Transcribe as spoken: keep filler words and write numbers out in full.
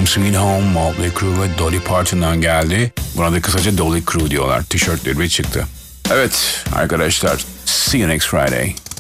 Home Sweet Home, Motley Crue ve Dolly Parton'dan geldi. Buna da kısaca Dolly Crue diyorlar. Tişörtleri çıktı. Evet arkadaşlar, see you next Friday.